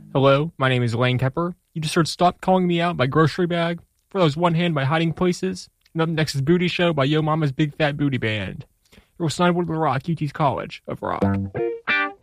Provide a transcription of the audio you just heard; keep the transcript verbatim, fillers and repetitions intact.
Hello, my name is Lane Kepper. You just heard Stop Calling Me Out by Grocery Bag. For those One Hand by Hiding Places. And up next is Booty Show by Yo Mama's Big Fat Booty Band. It was signed to the Rock, U T's College of Rock.